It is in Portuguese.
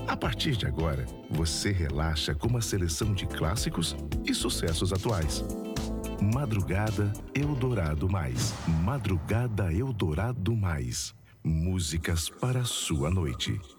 A partir de agora, você relaxa com uma seleção de clássicos e sucessos atuais. Madrugada Eldorado Mais. Madrugada Eldorado Mais. Músicas para a sua noite.